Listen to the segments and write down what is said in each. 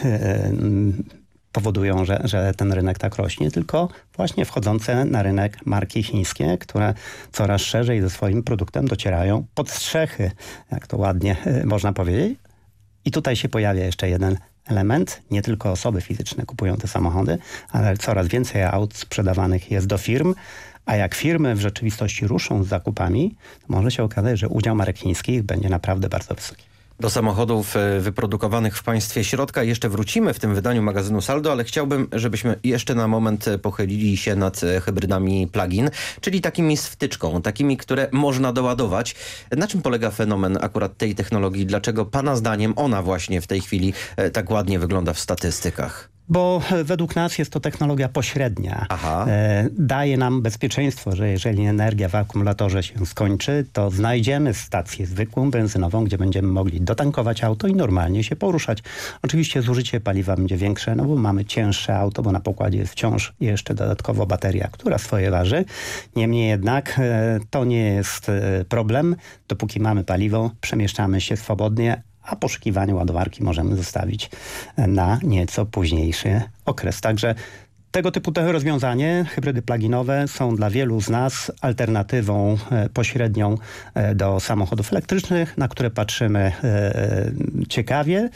powodują, że ten rynek tak rośnie, tylko właśnie wchodzące na rynek marki chińskie, które coraz szerzej ze swoim produktem docierają pod strzechy, jak to ładnie można powiedzieć. I tutaj się pojawia jeszcze jeden element. Nie tylko osoby fizyczne kupują te samochody, ale coraz więcej aut sprzedawanych jest do firm, a jak firmy w rzeczywistości ruszą z zakupami, to może się okazać, że udział marek chińskich będzie naprawdę bardzo wysoki. Do samochodów wyprodukowanych w państwie środka jeszcze wrócimy w tym wydaniu magazynu Saldo, ale chciałbym, żebyśmy jeszcze na moment pochylili się nad hybrydami plug-in, czyli takimi z wtyczką, takimi, które można doładować. Na czym polega fenomen akurat tej technologii? Dlaczego pana zdaniem ona właśnie w tej chwili tak ładnie wygląda w statystykach? Bo według nas jest to technologia pośrednia. Daje nam bezpieczeństwo, że jeżeli energia w akumulatorze się skończy, to znajdziemy stację zwykłą, benzynową, gdzie będziemy mogli dotankować auto i normalnie się poruszać. Oczywiście zużycie paliwa będzie większe, no bo mamy cięższe auto, bo na pokładzie jest wciąż jeszcze dodatkowo bateria, która swoje waży. Niemniej jednak to nie jest problem. Dopóki mamy paliwo, przemieszczamy się swobodnie, a poszukiwanie ładowarki możemy zostawić na nieco późniejszy okres. Także tego typu rozwiązanie, hybrydy plug-inowe, są dla wielu z nas alternatywą pośrednią do samochodów elektrycznych, na które patrzymy ciekawie.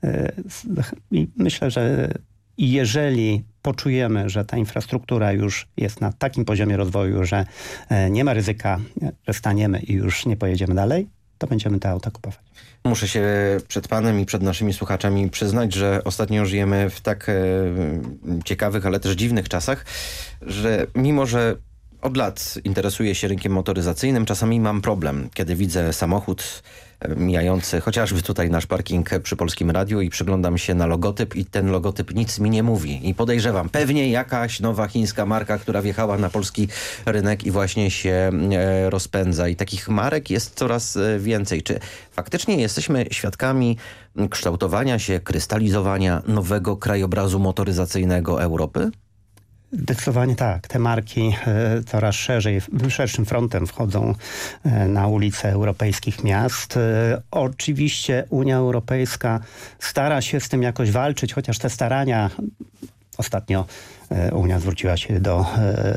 I myślę, że jeżeli poczujemy, że ta infrastruktura już jest na takim poziomie rozwoju, że nie ma ryzyka, że staniemy i już nie pojedziemy dalej, to będziemy te auta kupować. Muszę się przed panem i przed naszymi słuchaczami przyznać, że ostatnio żyjemy w tak ciekawych, ale też dziwnych czasach, że mimo, że od lat interesuję się rynkiem motoryzacyjnym, czasami mam problem, kiedy widzę samochód mijający chociażby tutaj nasz parking przy Polskim Radiu i przyglądam się na logotyp i ten logotyp nic mi nie mówi. I podejrzewam, pewnie jakaś nowa chińska marka, która wjechała na polski rynek i właśnie się rozpędza. I takich marek jest coraz więcej. Czy faktycznie jesteśmy świadkami kształtowania się, krystalizowania nowego krajobrazu motoryzacyjnego Europy? Zdecydowanie tak. Te marki coraz szerszym frontem wchodzą na ulice europejskich miast. Oczywiście Unia Europejska stara się z tym jakoś walczyć, chociaż te starania ostatnio Unia zwróciła się do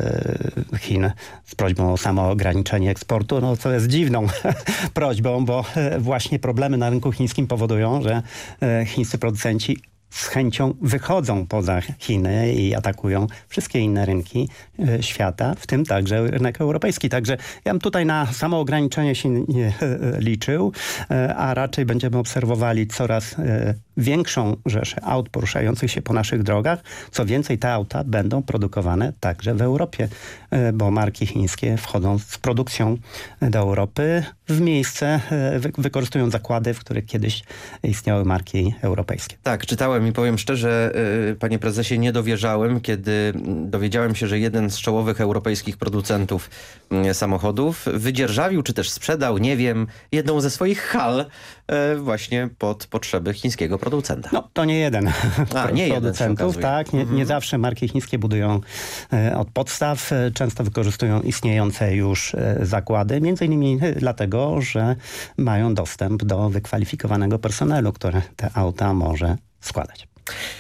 Chin z prośbą o samoograniczenie eksportu, no co jest dziwną prośbą, bo właśnie problemy na rynku chińskim powodują, że chińscy producenci z chęcią wychodzą poza Chiny i atakują wszystkie inne rynki świata, w tym także rynek europejski. Także ja bym tutaj na samoograniczenie się nie liczył, a raczej będziemy obserwowali coraz większą rzeszę aut poruszających się po naszych drogach. Co więcej, te auta będą produkowane także w Europie, bo marki chińskie wchodzą z produkcją do Europy w miejsce, wykorzystują zakłady, w których kiedyś istniały marki europejskie. Tak, czytałem i powiem szczerze, panie prezesie, nie dowierzałem, kiedy dowiedziałem się, że jeden z czołowych europejskich producentów samochodów wydzierżawił, czy też sprzedał, nie wiem, jedną ze swoich hal właśnie pod potrzeby chińskiego producenta. No, to nie jeden nie producentów, jeden tak. Nie zawsze marki chińskie budują od podstaw. Często wykorzystują istniejące już zakłady, między innymi dlatego, że mają dostęp do wykwalifikowanego personelu, który te auta może składać.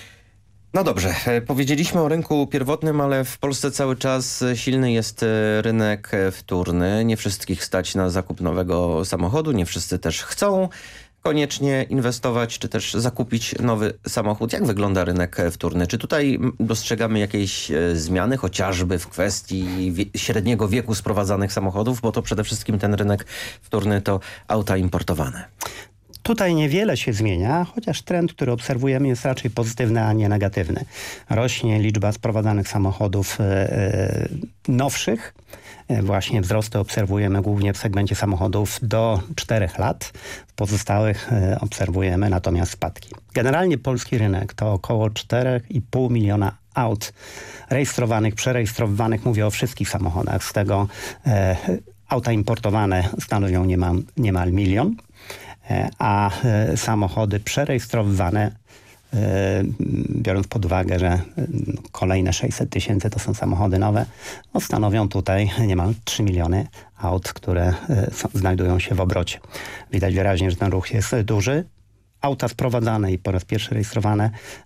No dobrze, powiedzieliśmy o rynku pierwotnym, ale w Polsce cały czas silny jest rynek wtórny. Nie wszystkich stać na zakup nowego samochodu, nie wszyscy też chcą koniecznie inwestować, czy też zakupić nowy samochód. Jak wygląda rynek wtórny? Czy tutaj dostrzegamy jakieś zmiany, chociażby w kwestii średniego wieku sprowadzanych samochodów, bo to przede wszystkim ten rynek wtórny to auta importowane. Tutaj niewiele się zmienia, chociaż trend, który obserwujemy, jest raczej pozytywny, a nie negatywny. Rośnie liczba sprowadzanych samochodów nowszych. Właśnie wzrosty obserwujemy głównie w segmencie samochodów do 4 lat. W pozostałych obserwujemy natomiast spadki. Generalnie polski rynek to około 4,5 miliona aut rejestrowanych, przerejestrowywanych. Mówię o wszystkich samochodach. Z tego auta importowane stanowią niemal 1 milion. A samochody przerejestrowywane, biorąc pod uwagę, że kolejne 600 000 to są samochody nowe, stanowią tutaj niemal 3 miliony aut, które znajdują się w obrocie. Widać wyraźnie, że ten ruch jest duży. Auta sprowadzane i po raz pierwszy rejestrowane